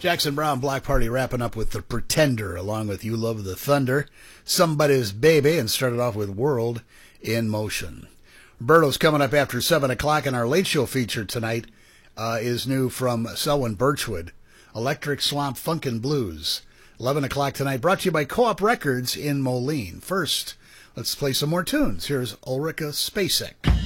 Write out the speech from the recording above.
Jackson Browne Black Party wrapping up with The Pretender, along with You Love the Thunder, Somebody's Baby, and started off with World in Motion. Roberto's coming up after 7 o'clock, and our late show feature tonight is new from Selwyn Birchwood, Electric Swamp Funkin' Blues. 11 o'clock tonight, brought to you by Co-op Records in Moline. First, let's play some more tunes. Here's Ulrika Spacek.